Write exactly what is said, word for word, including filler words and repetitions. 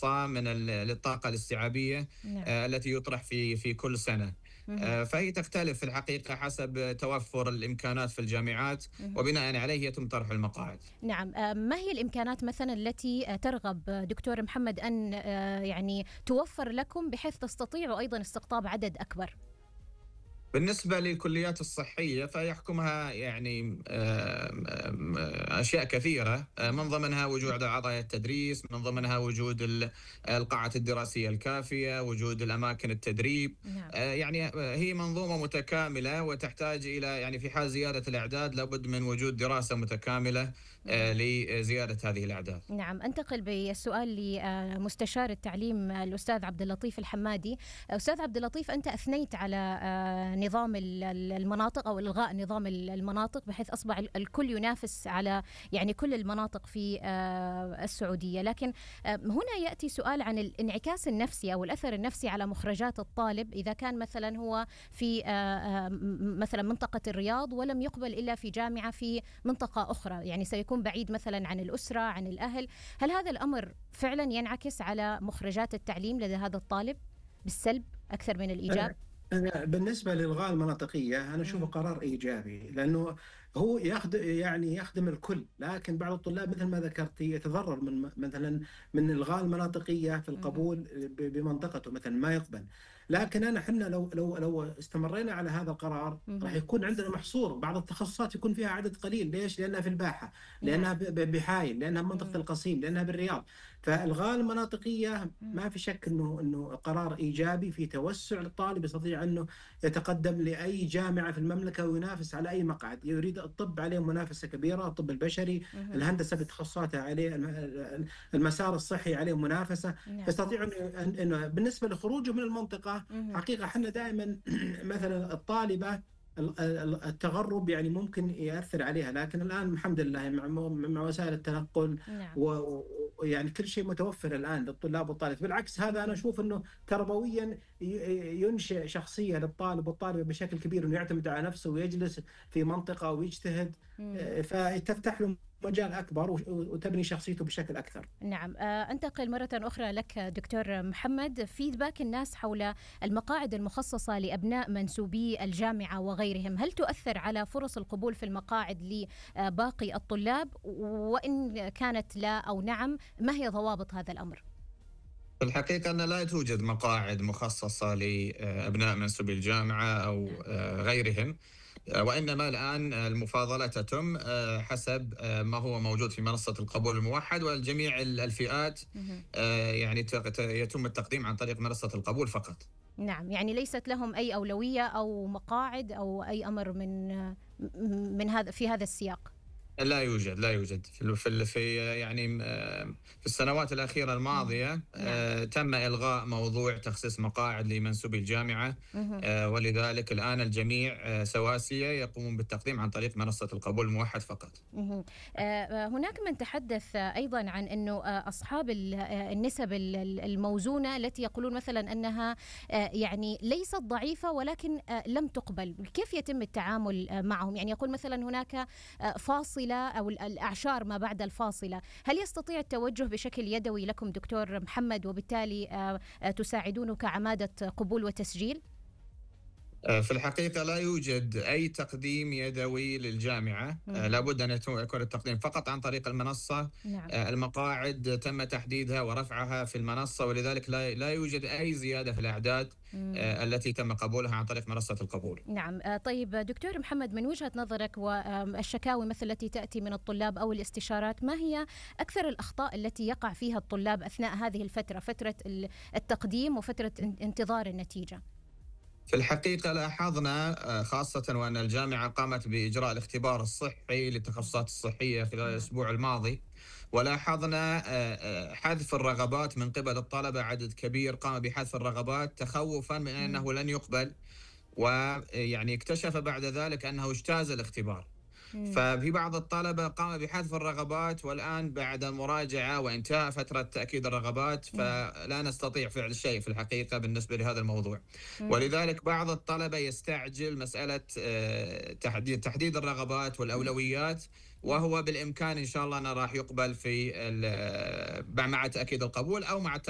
خاصة من الطاقة الاستيعابية نعم. التي يطرح في في كل سنة. اهم. فهي تختلف في الحقيقة حسب توفر الإمكانات في الجامعات، اهم. وبناء عليه يتم طرح المقاعد. نعم، آآ ما هي الإمكانات مثلًا التي آآ ترغب دكتور محمد أن آآ يعني توفر لكم بحيث تستطيعوا أيضًا استقطاب عدد أكبر؟ بالنسبة للكليات الصحية فيحكمها يعني آم، آم، أشياء كثيرة، آه، من اهم. ضمنها وجود أعضاء التدريس، من ضمنها وجود ال- القاعة الدراسية الكافية، وجود الأماكن التدريب. نعم. آه، يعني آه، هي منظومة متكاملة وتحتاج إلى يعني في حال زيادة الأعداد لابد من وجود دراسة متكاملة آه، اهم. لزيادة هذه الأعداد. نعم، أنتقل بالسؤال لمستشار التعليم الأستاذ عبد اللطيف الحمادي. أستاذ عبد اللطيف، أنت أثنيت على آه، نظام ال- ال- المناطق أو إلغاء نظام ال- المناطق بحيث أصبح ال- الكل ينافس على يعني كل المناطق في آه، السعودية، لكن آه، هنا يأتي سؤال عن الانعكاس النفسي أو الأثر النفسي على مخرجات الطالب إذا كان مثلا هو في آه، آه، م- مثلا منطقة الرياض ولم يقبل إلا في جامعة في منطقة أخرى، يعني سيكون بعيد مثلا عن الأسرة عن الأهل. هل هذا الأمر فعلا ينعكس على مخرجات التعليم لدى هذا الطالب بالسلب أكثر من الإيجاب؟ أنا أنا بالنسبة للغاء المناطقية أنا أشوفه مم. قرار إيجابي، لأنه هو يخدم يعني يخدم الكل، لكن بعض الطلاب مثل ما ذكرت يتضرر من مثلا من إلغاء المناطقية في مم. القبول ب- بمنطقته، مثلا ما يقبل. لكن أنا حنا لو لو لو استمرينا على هذا القرار راح مم. يكون عندنا محصور، بعض التخصصات يكون فيها عدد قليل. ليش؟ لأنها في الباحة، لأنها نعم. ب- ب- بحايل، لأنها بمنطقة مم. القصيم، لأنها بالرياض. فإلغاء المناطقية مم. ما في شك انه انه قرار ايجابي في توسع للطالب، يستطيع انه يتقدم لاي جامعه في المملكه وينافس على اي مقعد يريد. الطب عليه منافسه كبيره، الطب البشري، مم. الهندسه بتخصصاتها عليه، الم- المسار الصحي عليه منافسه. نعم. فيستطيع انه انه بالنسبه لخروجه من المنطقه، مم. حقيقه احنا دائما مثلا الطالبه ال- ال- التغرب يعني ممكن يأثر عليها، لكن الآن الحمد لله مع مع وسائل التنقل نعم. و- و- ويعني كل شيء متوفر الآن للطلاب والطالبات. بالعكس، هذا أنا مم. أشوف أنه تربويا ي- ينشئ شخصية للطالب والطالبة بشكل كبير، أنه يعتمد على نفسه ويجلس في منطقة ويجتهد، مم. آه، فتفتح له مجال أكبر وش- وتبني شخصيته بشكل أكثر. نعم، آه، أنتقل مرة أخرى لك دكتور محمد. فيدباك الناس حول المقاعد المخصصة لأبناء منسوبي الجامعة وغيرهم، هل تؤثر على فرص القبول في المقاعد لباقي الطلاب؟ وإن كانت لا أو نعم، ما هي ضوابط هذا الأمر؟ في الحقيقة أن لا توجد مقاعد مخصصة لأبناء منسوبي الجامعة أو نعم. آه، غيرهم، آه، وإنما الآن المفاضلة تتم آه، حسب آه، ما هو موجود في منصة القبول الموحد، والجميع الفئات مهم. آه، يعني ت- ت- يتم التقديم عن طريق منصة القبول فقط. نعم، يعني ليست لهم أي أولوية أو مقاعد أو أي أمر من من هذا في هذا السياق. لا يوجد لا يوجد في ال- في ال- في يعني آه، في السنوات الأخيرة مهم. الماضية نعم. آه، تم إلغاء موضوع تخصيص مقاعد لمنسوبي الجامعة، مهم. آه، ولذلك الآن الجميع آه، سواسية يقومون بالتقديم عن طريق منصة القبول الموحد فقط. مهم. آه، هناك من تحدث آه، أيضا عن أنه آه، أصحاب ال- آه، النسب ال- ال- الموزونة التي يقولون مثلا أنها آه، يعني ليست ضعيفة ولكن آه، لم تقبل، كيف يتم التعامل آه، معهم؟ يعني يقول مثلا هناك آه، فاصلة أو ال- الأعشار ما بعد الفاصلة، هل يستطيع التوجه بشكل يدوي لكم دكتور محمد وبالتالي آه، آه، تساعدونه كعمادة قبول وتسجيل؟ في الحقيقة لا يوجد أي تقديم يدوي للجامعة، مهم. لابد أن يكون التقديم فقط عن طريق المنصة. نعم. المقاعد تم تحديدها ورفعها في المنصة، ولذلك لا لا يوجد أي زيادة في الأعداد مم. التي تم قبولها عن طريق منصة القبول. نعم. آه، طيب دكتور محمد، من وجهة نظرك والشكاوي مثل التي تأتي من الطلاب أو الاستشارات، ما هي أكثر الأخطاء التي يقع فيها الطلاب أثناء هذه الفترة، فترة التقديم وفترة انتظار النتيجة؟ في الحقيقة لاحظنا آه، خاصة وأن الجامعة قامت بإجراء الاختبار الصحي للتخصصات الصحية خلال نعم. الأسبوع الماضي، ولاحظنا آه، آه، حذف الرغبات من قبل الطلبة. عدد كبير قام بحذف الرغبات تخوفا من مم. أنه لن يقبل، ويعني اكتشف بعد ذلك أنه اجتاز الاختبار. مم. ففي بعض الطلبة قام بحذف الرغبات، والآن بعد مراجعة وانتهاء فترة تأكيد الرغبات نعم. فلا نستطيع فعل شيء في الحقيقة بالنسبة لهذا الموضوع. مم. ولذلك بعض الطلبة يستعجل مسألة آه، تحديد تحديد الرغبات والأولويات، نعم. وهو بالإمكان إن شاء الله أنه راح يقبل في ال- مع مع تأكيد القبول أو مع